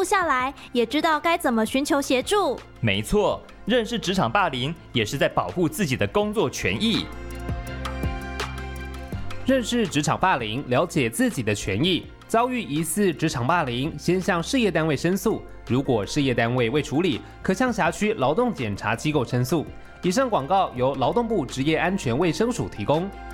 录下来，也知道该怎么寻求协助。 没错，认识职场霸凌也是在保护自己的工作权益。 认识职场霸凌，了解自己的权益。遭遇疑似职场霸凌，先向事业单位申诉。如果事业单位未处理，可向辖区劳动检查机构申诉。以上广告由劳动部职业安全卫生署提供。